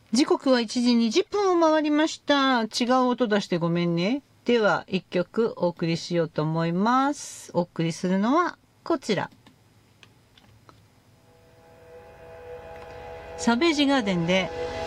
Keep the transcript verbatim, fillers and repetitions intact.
時刻はいちじにじゅっぷんを回りました。違う音出してごめんね。では、一曲お送りしようと思います。お送りするのはこちら。サベージガーデンで